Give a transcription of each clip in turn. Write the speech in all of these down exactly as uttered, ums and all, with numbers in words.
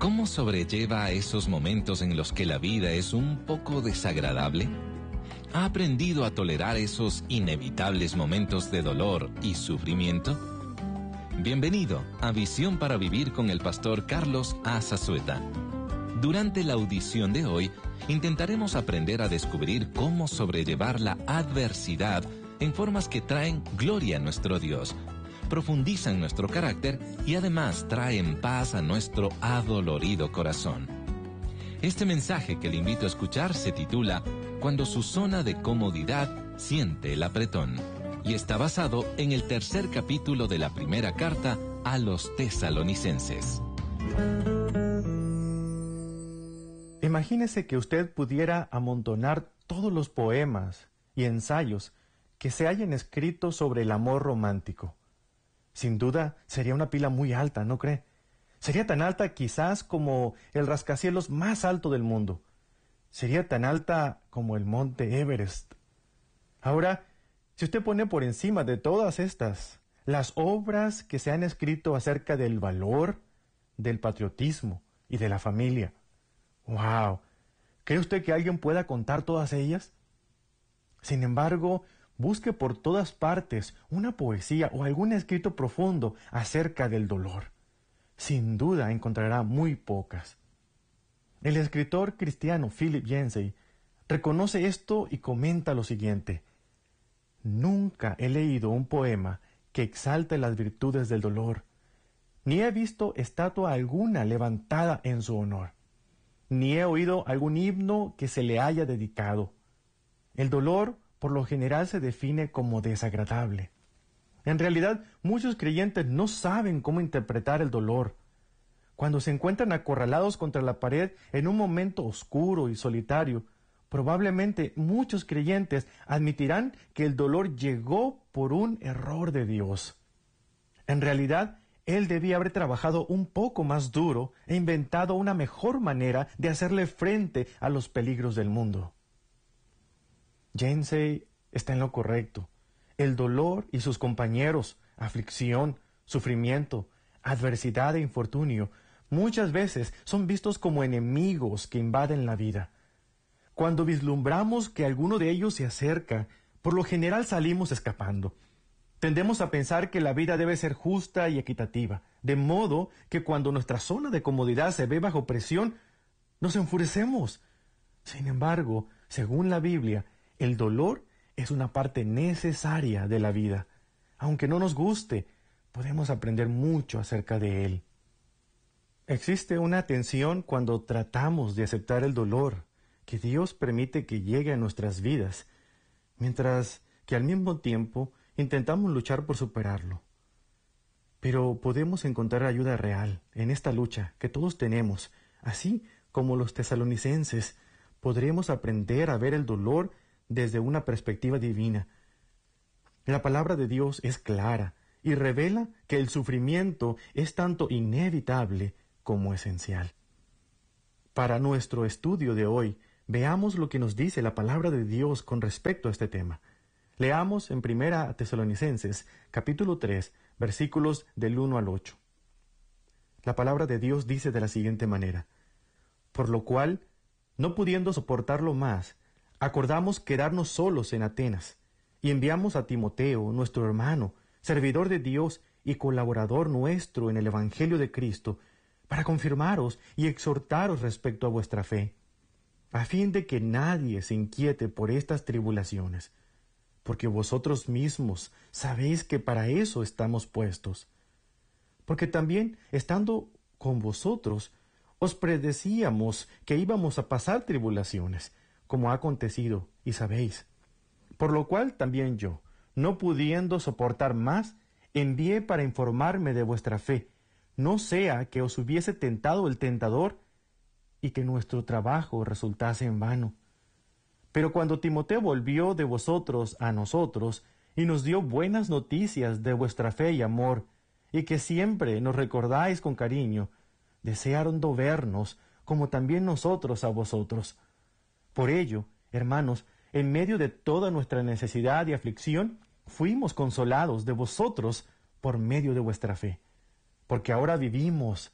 ¿Cómo sobrelleva esos momentos en los que la vida es un poco desagradable? ¿Ha aprendido a tolerar esos inevitables momentos de dolor y sufrimiento? Bienvenido a Visión para Vivir con el pastor Carlos A. Zazueta. Durante la audición de hoy, intentaremos aprender a descubrir cómo sobrellevar la adversidad en formas que traen gloria a nuestro Dios, profundizan nuestro carácter y además traen paz a nuestro adolorido corazón. Este mensaje que le invito a escuchar se titula Cuando su zona de comodidad siente el apretón y está basado en el tercer capítulo de la primera carta a los tesalonicenses. Imagínese que usted pudiera amontonar todos los poemas y ensayos que se hayan escrito sobre el amor romántico. Sin duda, sería una pila muy alta, ¿no cree? Sería tan alta quizás como el rascacielos más alto del mundo. Sería tan alta como el monte Everest. Ahora, si usted pone por encima de todas estas las obras que se han escrito acerca del valor, del patriotismo y de la familia, ¡wow! ¿Cree usted que alguien pueda contar todas ellas? Sin embargo, busque por todas partes una poesía o algún escrito profundo acerca del dolor. Sin duda encontrará muy pocas. El escritor cristiano Philip Yancey reconoce esto y comenta lo siguiente: nunca he leído un poema que exalte las virtudes del dolor, ni he visto estatua alguna levantada en su honor, ni he oído algún himno que se le haya dedicado. El dolor por lo general se define como desagradable. En realidad, muchos creyentes no saben cómo interpretar el dolor. Cuando se encuentran acorralados contra la pared en un momento oscuro y solitario, probablemente muchos creyentes admitirán que el dolor llegó por un error de Dios. En realidad, Él debía haber trabajado un poco más duro e inventado una mejor manera de hacerle frente a los peligros del mundo. Yancey está en lo correcto. El dolor y sus compañeros, aflicción, sufrimiento, adversidad e infortunio, muchas veces son vistos como enemigos que invaden la vida. Cuando vislumbramos que alguno de ellos se acerca, por lo general salimos escapando. Tendemos a pensar que la vida debe ser justa y equitativa, de modo que cuando nuestra zona de comodidad se ve bajo presión, nos enfurecemos. Sin embargo, según la Biblia, el dolor es una parte necesaria de la vida. Aunque no nos guste, podemos aprender mucho acerca de él. Existe una tensión cuando tratamos de aceptar el dolor que Dios permite que llegue a nuestras vidas, mientras que al mismo tiempo intentamos luchar por superarlo. Pero podemos encontrar ayuda real en esta lucha que todos tenemos. Así como los tesalonicenses, podremos aprender a ver el dolor desde una perspectiva divina. La palabra de Dios es clara y revela que el sufrimiento es tanto inevitable como esencial. Para nuestro estudio de hoy, veamos lo que nos dice la palabra de Dios con respecto a este tema. Leamos en Primera Tesalonicenses, capítulo tres, versículos del uno al ocho. La palabra de Dios dice de la siguiente manera: por lo cual, no pudiendo soportarlo más, acordamos quedarnos solos en Atenas, y enviamos a Timoteo, nuestro hermano, servidor de Dios y colaborador nuestro en el Evangelio de Cristo, para confirmaros y exhortaros respecto a vuestra fe, a fin de que nadie se inquiete por estas tribulaciones, porque vosotros mismos sabéis que para eso estamos puestos. Porque también, estando con vosotros, os predecíamos que íbamos a pasar tribulaciones, como ha acontecido, y sabéis. Por lo cual también yo, no pudiendo soportar más, envié para informarme de vuestra fe, no sea que os hubiese tentado el tentador, y que nuestro trabajo resultase en vano. Pero cuando Timoteo volvió de vosotros a nosotros, y nos dio buenas noticias de vuestra fe y amor, y que siempre nos recordáis con cariño, deseando vernos, como también nosotros a vosotros. Por ello, hermanos, en medio de toda nuestra necesidad y aflicción, fuimos consolados de vosotros por medio de vuestra fe. Porque ahora vivimos,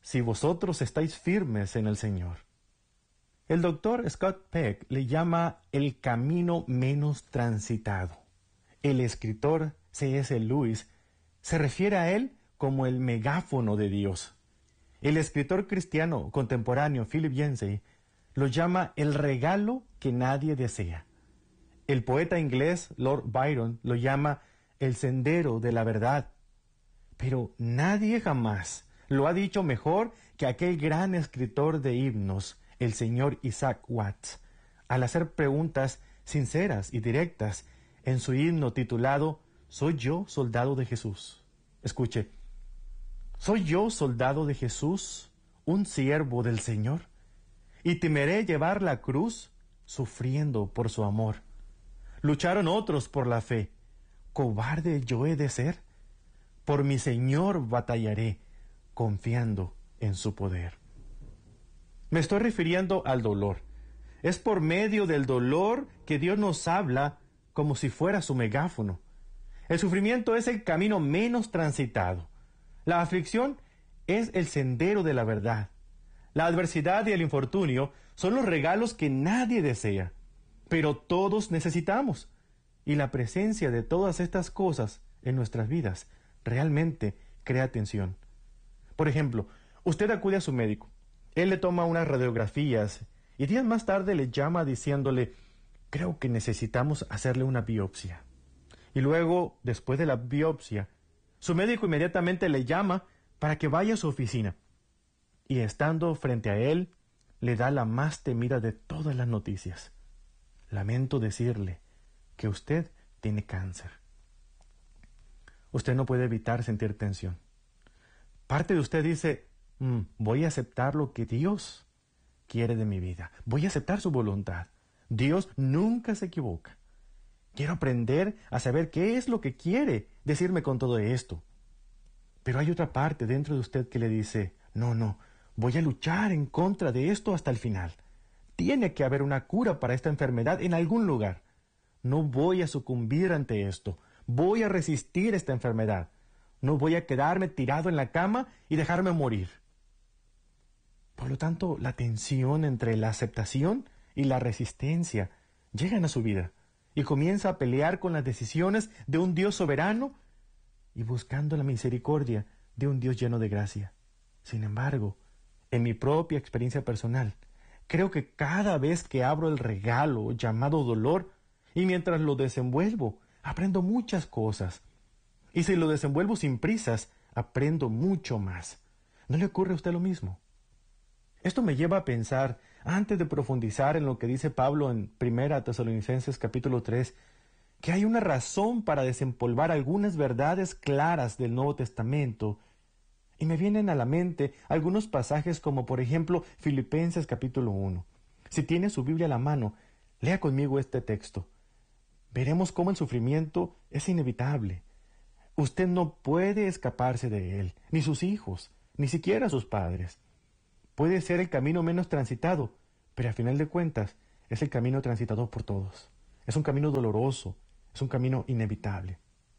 si vosotros estáis firmes en el Señor. El doctor Scott Peck le llama el camino menos transitado. El escritor C S Lewis se refiere a él como el megáfono de Dios. El escritor cristiano contemporáneo Philip Yancey lo llama el regalo que nadie desea. El poeta inglés Lord Byron lo llama el sendero de la verdad. Pero nadie jamás lo ha dicho mejor que aquel gran escritor de himnos, el señor Isaac Watts, al hacer preguntas sinceras y directas en su himno titulado ¿Soy yo soldado de Jesús? Escuche, ¿soy yo soldado de Jesús, un siervo del Señor? Y temeré llevar la cruz sufriendo por su amor. Lucharon otros por la fe. ¿Cobarde yo he de ser? Por mi Señor batallaré, confiando en su poder. Me estoy refiriendo al dolor. Es por medio del dolor que Dios nos habla como si fuera su megáfono. El sufrimiento es el camino menos transitado. La aflicción es el sendero de la verdad. La adversidad y el infortunio son los regalos que nadie desea, pero todos necesitamos. Y la presencia de todas estas cosas en nuestras vidas realmente crea tensión. Por ejemplo, usted acude a su médico. Él le toma unas radiografías y días más tarde le llama diciéndole, creo que necesitamos hacerle una biopsia. Y luego, después de la biopsia, su médico inmediatamente le llama para que vaya a su oficina. Y estando frente a él, le da la más temida de todas las noticias. Lamento decirle que usted tiene cáncer. Usted no puede evitar sentir tensión. Parte de usted dice, mm, voy a aceptar lo que Dios quiere de mi vida. Voy a aceptar su voluntad. Dios nunca se equivoca. Quiero aprender a saber qué es lo que quiere decirme con todo esto. Pero hay otra parte dentro de usted que le dice, no, no, voy a luchar en contra de esto hasta el final. Tiene que haber una cura para esta enfermedad en algún lugar. No voy a sucumbir ante esto. Voy a resistir esta enfermedad. No voy a quedarme tirado en la cama y dejarme morir. Por lo tanto, la tensión entre la aceptación y la resistencia llegan a su vida y comienza a pelear con las decisiones de un Dios soberano y buscando la misericordia de un Dios lleno de gracia. Sin embargo, en mi propia experiencia personal, creo que cada vez que abro el regalo llamado dolor y mientras lo desenvuelvo, aprendo muchas cosas. Y si lo desenvuelvo sin prisas, aprendo mucho más. ¿No le ocurre a usted lo mismo? Esto me lleva a pensar, antes de profundizar en lo que dice Pablo en Primera Tesalonicenses capítulo tres, que hay una razón para desempolvar algunas verdades claras del Nuevo Testamento. Y me vienen a la mente algunos pasajes como por ejemplo Filipenses capítulo uno. Si tiene su Biblia a la mano, lea conmigo este texto. Veremos cómo el sufrimiento es inevitable. Usted no puede escaparse de él, ni sus hijos, ni siquiera sus padres. Puede ser el camino menos transitado, pero a final de cuentas es el camino transitado por todos. Es un camino doloroso, es un camino inevitable.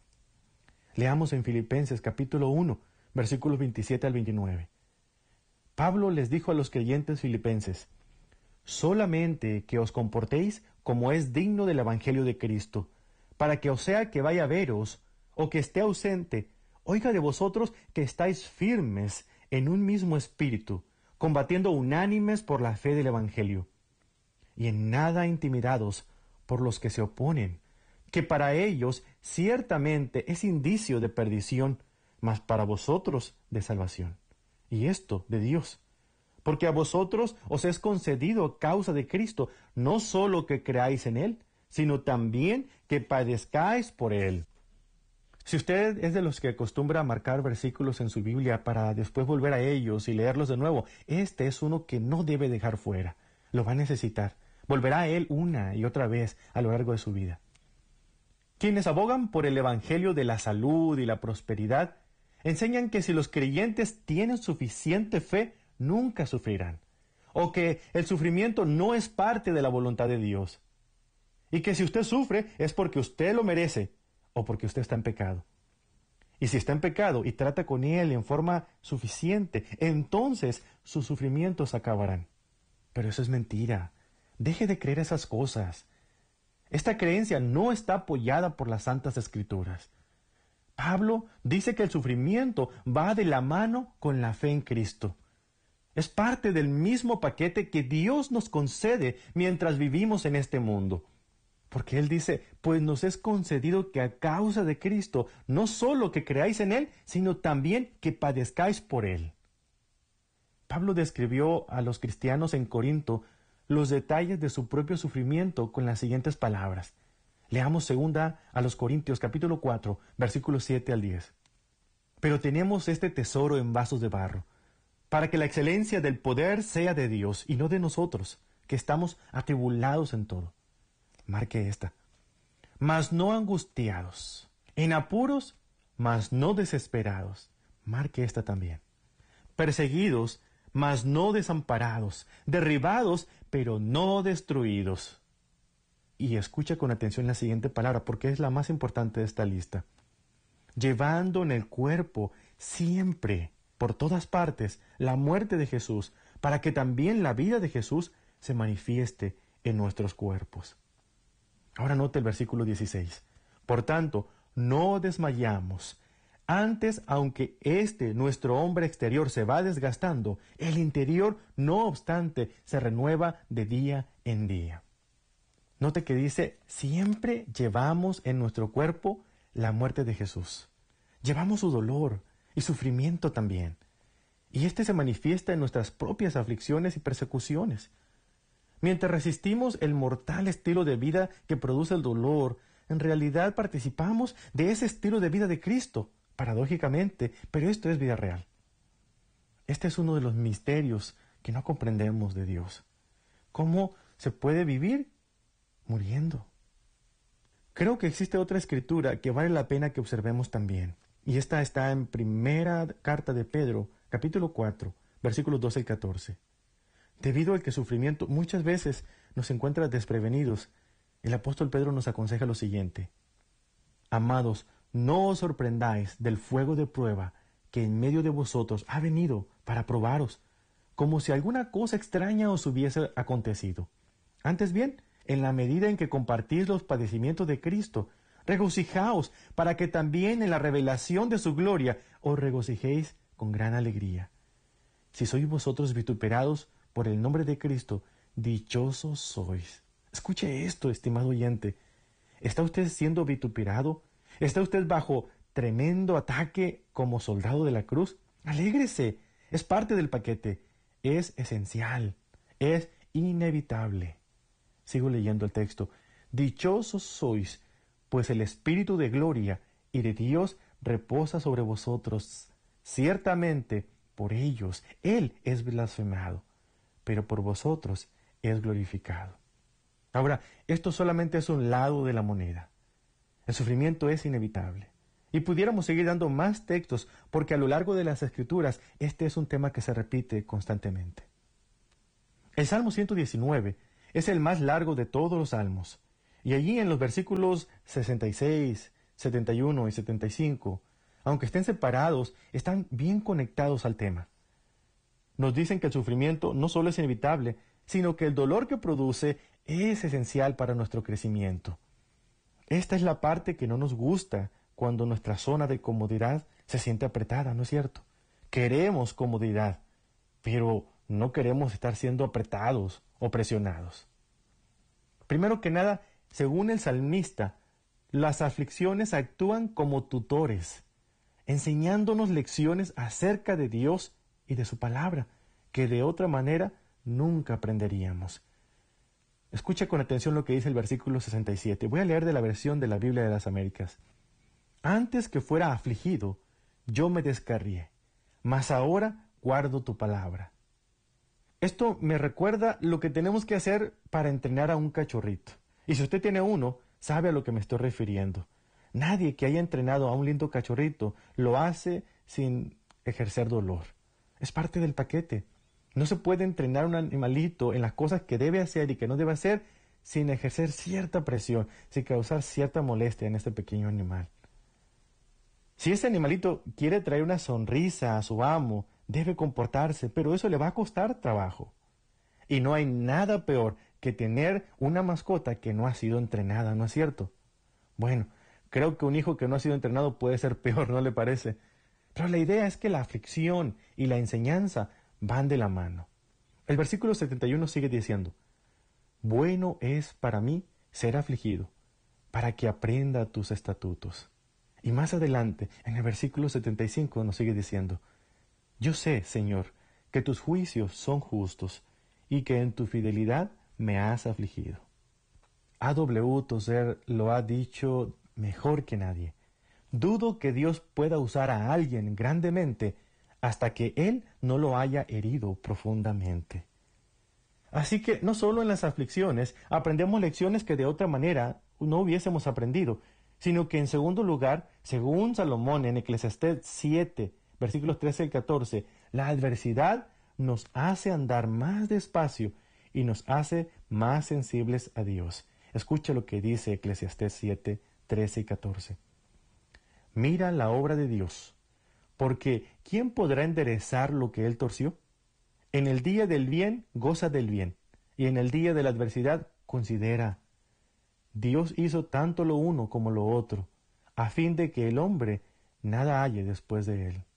Leamos en Filipenses capítulo uno, versículos veintisiete al veintinueve. Pablo les dijo a los creyentes filipenses, solamente que os comportéis como es digno del Evangelio de Cristo, para que o sea que vaya a veros, o que esté ausente, oiga de vosotros que estáis firmes en un mismo espíritu, combatiendo unánimes por la fe del Evangelio, y en nada intimidados por los que se oponen, que para ellos ciertamente es indicio de perdición, mas para vosotros de salvación, y esto de Dios, porque a vosotros os es concedido a causa de Cristo, no solo que creáis en Él, sino también que padezcáis por Él. Si usted es de los que acostumbra a marcar versículos en su Biblia para después volver a ellos y leerlos de nuevo, este es uno que no debe dejar fuera. Lo va a necesitar. Volverá a él una y otra vez a lo largo de su vida. Quienes abogan por el Evangelio de la salud y la prosperidad, enseñan que si los creyentes tienen suficiente fe, nunca sufrirán, o que el sufrimiento no es parte de la voluntad de Dios, y que si usted sufre es porque usted lo merece, o porque usted está en pecado. Y si está en pecado y trata con él en forma suficiente, entonces sus sufrimientos acabarán. Pero eso es mentira. Deje de creer esas cosas. Esta creencia no está apoyada por las Santas Escrituras. Pablo dice que el sufrimiento va de la mano con la fe en Cristo. Es parte del mismo paquete que Dios nos concede mientras vivimos en este mundo. Porque Él dice, pues nos es concedido que a causa de Cristo, no solo que creáis en Él, sino también que padezcáis por Él. Pablo describió a los cristianos en Corinto los detalles de su propio sufrimiento con las siguientes palabras. Leamos segunda a los Corintios capítulo cuatro, versículos siete al diez. Pero tenemos este tesoro en vasos de barro, para que la excelencia del poder sea de Dios y no de nosotros, que estamos atribulados en todo. Marque esta. Mas no angustiados, en apuros, mas no desesperados. Marque esta también. Perseguidos, mas no desamparados, derribados, pero no destruidos. Y escucha con atención la siguiente palabra, porque es la más importante de esta lista. Llevando en el cuerpo siempre, por todas partes, la muerte de Jesús, para que también la vida de Jesús se manifieste en nuestros cuerpos. Ahora note el versículo dieciséis. Por tanto, no desmayamos. Antes, aunque este, nuestro hombre exterior, se va desgastando, el interior, no obstante, se renueva de día en día. Note que dice, siempre llevamos en nuestro cuerpo la muerte de Jesús. Llevamos su dolor y sufrimiento también. Y este se manifiesta en nuestras propias aflicciones y persecuciones. Mientras resistimos el mortal estilo de vida que produce el dolor, en realidad participamos de ese estilo de vida de Cristo, paradójicamente, pero esto es vida real. Este es uno de los misterios que no comprendemos de Dios. ¿Cómo se puede vivir? Muriendo. Creo que existe otra escritura que vale la pena que observemos también. Y esta está en primera carta de Pedro, capítulo cuatro, versículos doce y catorce. Debido al que el sufrimiento muchas veces nos encuentra desprevenidos, el apóstol Pedro nos aconseja lo siguiente. Amados, no os sorprendáis del fuego de prueba que en medio de vosotros ha venido para probaros, como si alguna cosa extraña os hubiese acontecido. Antes bien, en la medida en que compartís los padecimientos de Cristo, regocijaos para que también en la revelación de su gloria os regocijéis con gran alegría. Si sois vosotros vituperados por el nombre de Cristo, dichosos sois. Escuche esto, estimado oyente. ¿Está usted siendo vituperado? ¿Está usted bajo tremendo ataque como soldado de la cruz? Alégrese. Es parte del paquete. Es esencial. Es inevitable. Sigo leyendo el texto. Dichosos sois, pues el Espíritu de gloria y de Dios reposa sobre vosotros. Ciertamente, por ellos, Él es blasfemado, pero por vosotros es glorificado. Ahora, esto solamente es un lado de la moneda. El sufrimiento es inevitable. Y pudiéramos seguir dando más textos, porque a lo largo de las Escrituras, este es un tema que se repite constantemente. El Salmo ciento diecinueve es el más largo de todos los salmos. Y allí en los versículos sesenta y seis, setenta y uno y setenta y cinco, aunque estén separados, están bien conectados al tema. Nos dicen que el sufrimiento no solo es inevitable, sino que el dolor que produce es esencial para nuestro crecimiento. Esta es la parte que no nos gusta cuando nuestra zona de comodidad se siente apretada, ¿no es cierto? Queremos comodidad, pero no queremos estar siendo apretados o presionados. Primero que nada, según el salmista, las aflicciones actúan como tutores, enseñándonos lecciones acerca de Dios y de su palabra, que de otra manera nunca aprenderíamos. Escucha con atención lo que dice el versículo sesenta y siete. Voy a leer de la versión de la Biblia de las Américas. Antes que fuera afligido, yo me descarrié, mas ahora guardo tu palabra. Esto me recuerda lo que tenemos que hacer para entrenar a un cachorrito. Y si usted tiene uno, sabe a lo que me estoy refiriendo. Nadie que haya entrenado a un lindo cachorrito lo hace sin ejercer dolor. Es parte del paquete. No se puede entrenar a un animalito en las cosas que debe hacer y que no debe hacer sin ejercer cierta presión, sin causar cierta molestia en este pequeño animal. Si ese animalito quiere traer una sonrisa a su amo, debe comportarse, pero eso le va a costar trabajo. Y no hay nada peor que tener una mascota que no ha sido entrenada, ¿no es cierto? Bueno, creo que un hijo que no ha sido entrenado puede ser peor, ¿no le parece? Pero la idea es que la aflicción y la enseñanza van de la mano. El versículo setenta y uno sigue diciendo, bueno es para mí ser afligido, para que aprenda tus estatutos. Y más adelante, en el versículo setenta y cinco, nos sigue diciendo, yo sé, Señor, que tus juicios son justos y que en tu fidelidad me has afligido. A W Tozer lo ha dicho mejor que nadie. Dudo que Dios pueda usar a alguien grandemente hasta que Él no lo haya herido profundamente. Así que no solo en las aflicciones aprendemos lecciones que de otra manera no hubiésemos aprendido, sino que en segundo lugar, según Salomón en Eclesiastés siete, versículos trece y catorce, la adversidad nos hace andar más despacio y nos hace más sensibles a Dios. Escucha lo que dice Eclesiastés siete, trece y catorce. Mira la obra de Dios, porque ¿quién podrá enderezar lo que Él torció? En el día del bien, goza del bien, y en el día de la adversidad, considera. Dios hizo tanto lo uno como lo otro, a fin de que el hombre nada halle después de él.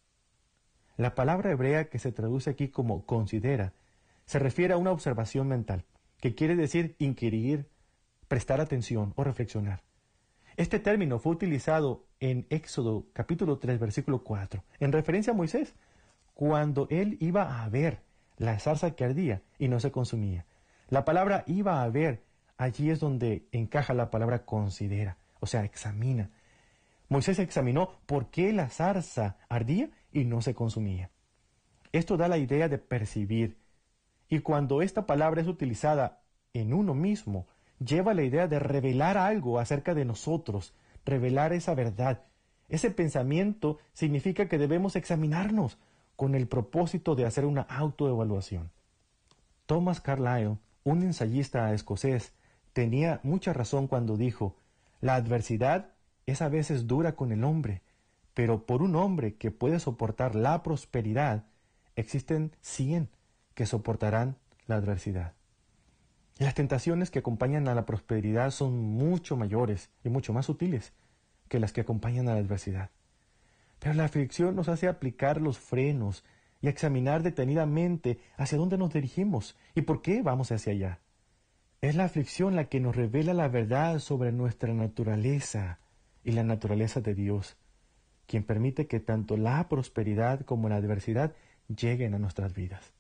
La palabra hebrea que se traduce aquí como considera, se refiere a una observación mental, que quiere decir inquirir, prestar atención o reflexionar. Este término fue utilizado en Éxodo capítulo tres, versículo cuatro, en referencia a Moisés, cuando él iba a ver la zarza que ardía y no se consumía. La palabra iba a ver, allí es donde encaja la palabra considera, o sea, examina. Moisés examinó por qué la zarza ardía y no se consumía. Esto da la idea de percibir, y cuando esta palabra es utilizada en uno mismo, lleva la idea de revelar algo acerca de nosotros, revelar esa verdad. Ese pensamiento significa que debemos examinarnos con el propósito de hacer una autoevaluación. Thomas Carlyle, un ensayista escocés, tenía mucha razón cuando dijo, la adversidad es a veces dura con el hombre, pero por un hombre que puede soportar la prosperidad, existen cien que soportarán la adversidad. Las tentaciones que acompañan a la prosperidad son mucho mayores y mucho más sutiles que las que acompañan a la adversidad. Pero la aflicción nos hace aplicar los frenos y examinar detenidamente hacia dónde nos dirigimos y por qué vamos hacia allá. Es la aflicción la que nos revela la verdad sobre nuestra naturaleza y la naturaleza de Dios, quien permite que tanto la prosperidad como la adversidad lleguen a nuestras vidas.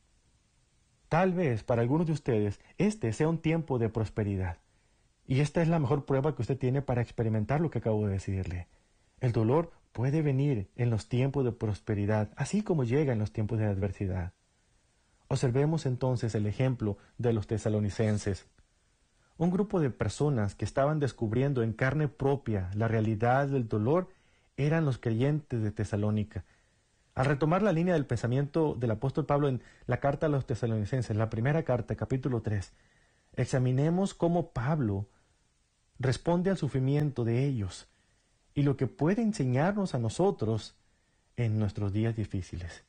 Tal vez para algunos de ustedes este sea un tiempo de prosperidad, y esta es la mejor prueba que usted tiene para experimentar lo que acabo de decirle. El dolor puede venir en los tiempos de prosperidad, así como llega en los tiempos de adversidad. Observemos entonces el ejemplo de los tesalonicenses. Un grupo de personas que estaban descubriendo en carne propia la realidad del dolor eran los creyentes de Tesalónica. Al retomar la línea del pensamiento del apóstol Pablo en la carta a los tesalonicenses, la primera carta, capítulo tres, examinemos cómo Pablo responde al sufrimiento de ellos y lo que puede enseñarnos a nosotros en nuestros días difíciles.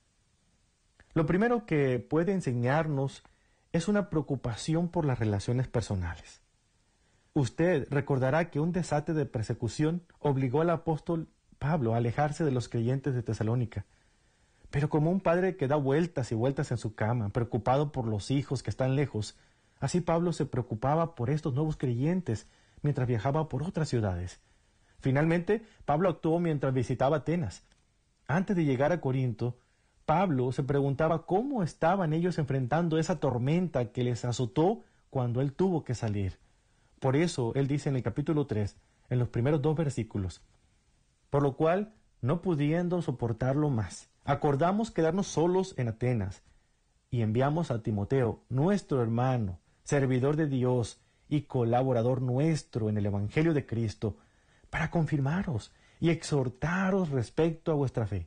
Lo primero que puede enseñarnos es una preocupación por las relaciones personales. Usted recordará que un desate de persecución obligó al apóstol Pablo a alejarse de los creyentes de Tesalónica. Pero como un padre que da vueltas y vueltas en su cama, preocupado por los hijos que están lejos, así Pablo se preocupaba por estos nuevos creyentes mientras viajaba por otras ciudades. Finalmente, Pablo actuó mientras visitaba Atenas. Antes de llegar a Corinto, Pablo se preguntaba cómo estaban ellos enfrentando esa tormenta que les azotó cuando él tuvo que salir. Por eso, él dice en el capítulo tres, en los primeros dos versículos, por lo cual, no pudiendo soportarlo más, acordamos quedarnos solos en Atenas, y enviamos a Timoteo, nuestro hermano, servidor de Dios y colaborador nuestro en el Evangelio de Cristo, para confirmaros y exhortaros respecto a vuestra fe.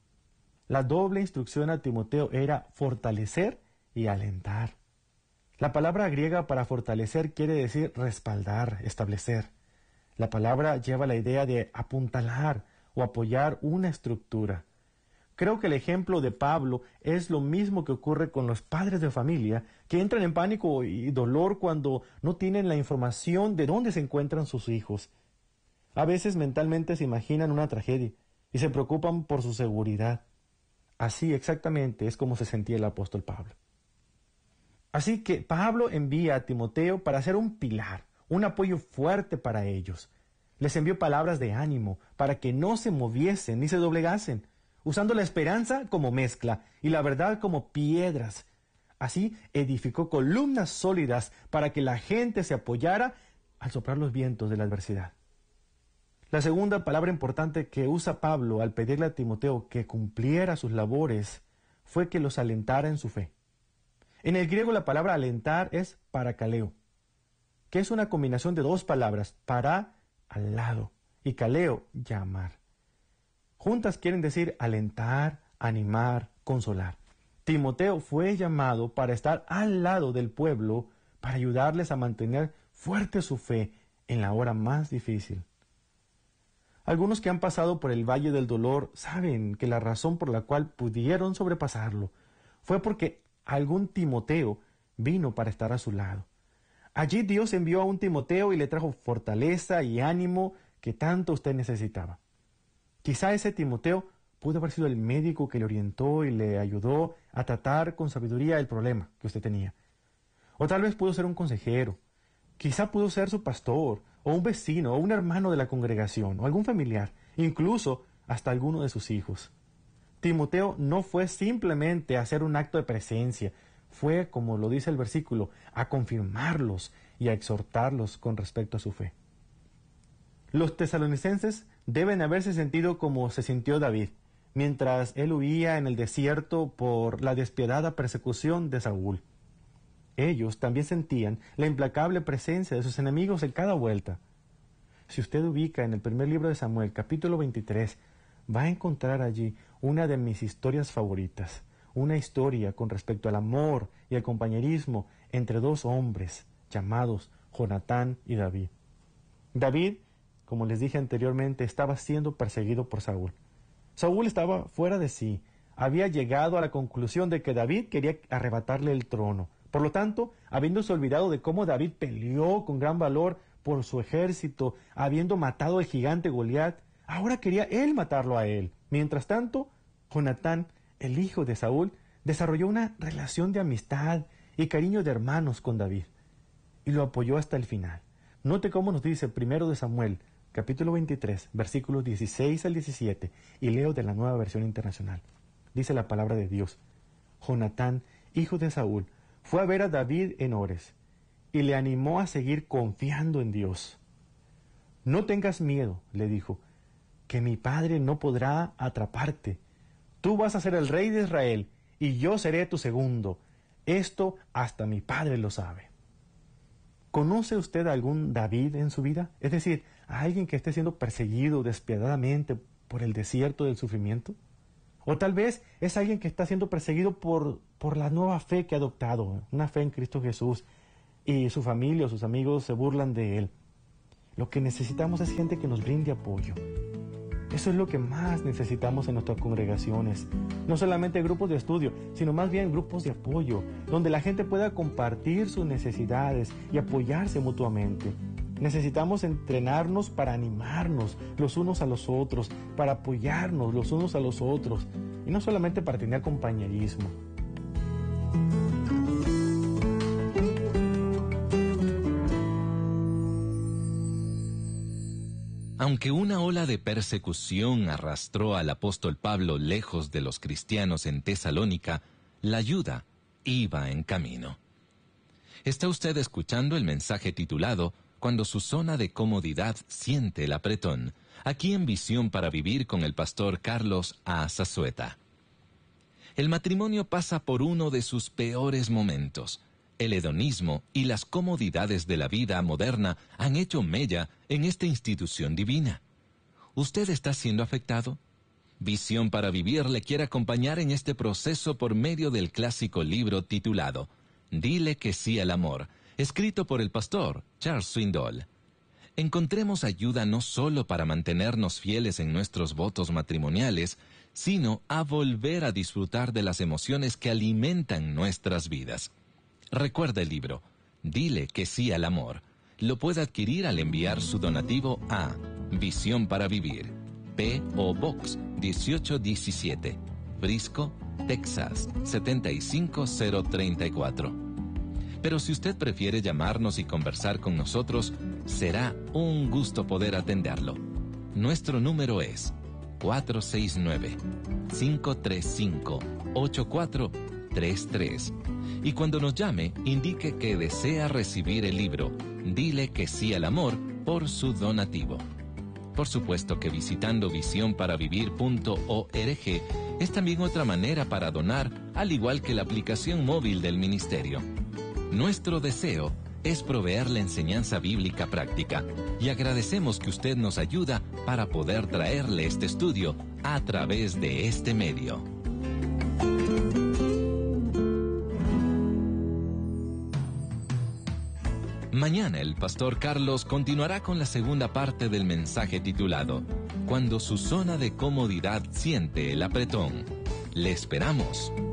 La doble instrucción a Timoteo era fortalecer y alentar. La palabra griega para fortalecer quiere decir respaldar, establecer. La palabra lleva la idea de apuntalar o apoyar una estructura. Creo que el ejemplo de Pablo es lo mismo que ocurre con los padres de familia, que entran en pánico y dolor cuando no tienen la información de dónde se encuentran sus hijos. A veces mentalmente se imaginan una tragedia y se preocupan por su seguridad. Así exactamente es como se sentía el apóstol Pablo. Así que Pablo envía a Timoteo para ser un pilar, un apoyo fuerte para ellos. Les envió palabras de ánimo para que no se moviesen ni se doblegasen, usando la esperanza como mezcla y la verdad como piedras. Así edificó columnas sólidas para que la gente se apoyara al soplar los vientos de la adversidad. La segunda palabra importante que usa Pablo al pedirle a Timoteo que cumpliera sus labores fue que los alentara en su fe. En el griego la palabra alentar es parakaleo, que es una combinación de dos palabras, para, al lado, y kaleo, llamar. Juntas quieren decir alentar, animar, consolar. Timoteo fue llamado para estar al lado del pueblo, para ayudarles a mantener fuerte su fe en la hora más difícil. Algunos que han pasado por el valle del dolor saben que la razón por la cual pudieron sobrepasarlo fue porque algún Timoteo vino para estar a su lado. Allí Dios envió a un Timoteo y le trajo fortaleza y ánimo que tanto usted necesitaba. Quizá ese Timoteo pudo haber sido el médico que le orientó y le ayudó a tratar con sabiduría el problema que usted tenía. O tal vez pudo ser un consejero. Quizá pudo ser su pastor, o un vecino, o un hermano de la congregación, o algún familiar, incluso hasta alguno de sus hijos. Timoteo no fue simplemente a hacer un acto de presencia, fue, como lo dice el versículo, a confirmarlos y a exhortarlos con respecto a su fe. Los tesalonicenses deben haberse sentido como se sintió David, mientras él huía en el desierto por la despiadada persecución de Saúl. Ellos también sentían la implacable presencia de sus enemigos en cada vuelta. Si usted ubica en el primer libro de Samuel, capítulo veintitrés, va a encontrar allí una de mis historias favoritas, una historia con respecto al amor y al compañerismo entre dos hombres llamados Jonatán y David. David, como les dije anteriormente, estaba siendo perseguido por Saúl. Saúl estaba fuera de sí, había llegado a la conclusión de que David quería arrebatarle el trono. Por lo tanto, habiéndose olvidado de cómo David peleó con gran valor por su ejército, habiendo matado al gigante Goliat, ahora quería él matarlo a él. Mientras tanto, Jonatán, el hijo de Saúl, desarrolló una relación de amistad y cariño de hermanos con David, y lo apoyó hasta el final. Note cómo nos dice primero de Samuel, capítulo veintitrés, versículos dieciséis al diecisiete, y leo de la Nueva Versión Internacional. Dice la palabra de Dios: Jonatán, hijo de Saúl, fue a ver a David en Ores, y le animó a seguir confiando en Dios. No tengas miedo, le dijo, que mi padre no podrá atraparte. Tú vas a ser el rey de Israel, y yo seré tu segundo. Esto hasta mi padre lo sabe. ¿Conoce usted a algún David en su vida? Es decir, a alguien que esté siendo perseguido despiadadamente por el desierto del sufrimiento. O tal vez es alguien que está siendo perseguido por, por la nueva fe que ha adoptado, una fe en Cristo Jesús, y su familia o sus amigos se burlan de él. Lo que necesitamos es gente que nos brinde apoyo. Eso es lo que más necesitamos en nuestras congregaciones. No solamente grupos de estudio, sino más bien grupos de apoyo, donde la gente pueda compartir sus necesidades y apoyarse mutuamente. Necesitamos entrenarnos para animarnos los unos a los otros, para apoyarnos los unos a los otros, y no solamente para tener compañerismo. Aunque una ola de persecución arrastró al apóstol Pablo lejos de los cristianos en Tesalónica, la ayuda iba en camino. Está usted escuchando el mensaje titulado Cuando su zona de comodidad siente el apretón, aquí en Visión para Vivir con el pastor Carlos A. Zazueta. El matrimonio pasa por uno de sus peores momentos. El hedonismo y las comodidades de la vida moderna han hecho mella en esta institución divina. ¿Usted está siendo afectado? Visión para Vivir le quiere acompañar en este proceso por medio del clásico libro titulado Dile que sí al amor, escrito por el pastor Charles Swindoll. encontremos ayuda no solo para mantenernos fieles en nuestros votos matrimoniales, sino a volver a disfrutar de las emociones que alimentan nuestras vidas. Recuerda el libro Dile que sí al amor. Lo puede adquirir al enviar su donativo a Visión para Vivir, P O Box dieciocho diecisiete, Frisco, Texas setenta y cinco cero treinta y cuatro. Pero si usted prefiere llamarnos y conversar con nosotros, será un gusto poder atenderlo. Nuestro número es cuatro seis nueve, cinco tres cinco, ocho cuatro tres tres. Y cuando nos llame, indique que desea recibir el libro Dile que sí al amor por su donativo. Por supuesto que visitando visión para vivir punto org es también otra manera para donar, al igual que la aplicación móvil del ministerio. Nuestro deseo es proveer la enseñanza bíblica práctica y agradecemos que usted nos ayuda para poder traerle este estudio a través de este medio. Mañana el pastor Carlos continuará con la segunda parte del mensaje titulado Cuando su zona de comodidad siente el apretón. Le esperamos.